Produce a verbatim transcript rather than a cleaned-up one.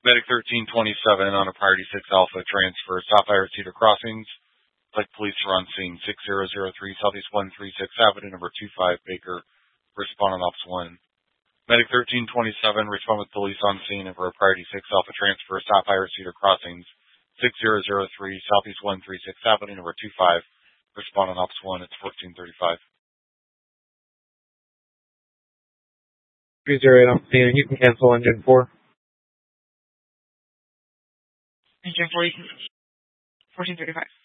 Medic thirteen twenty-seven on a priority six Alpha transfer. Stop fire at Cedar Crossings. Like police are on scene. six zero zero three Southeast one thirty-sixth Avenue, number two five Baker. Respond on Ops one. Medic thirteen twenty-seven, respond with police on scene and for a priority six Alpha transfer. Stop fire at Cedar Crossings. six zero zero three Southeast one thirty-sixth Avenue, number two five. Respond on Ops one. It's fourteen thirty-five. three zero eight on scene. You can cancel engine four. Engine four, you can. fourteen thirty-five.